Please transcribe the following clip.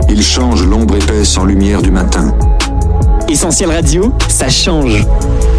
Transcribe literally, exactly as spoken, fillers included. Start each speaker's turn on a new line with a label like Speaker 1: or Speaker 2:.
Speaker 1: Il change l'ombre épaisse en lumière du matin.
Speaker 2: Essentiel Radio, ça change.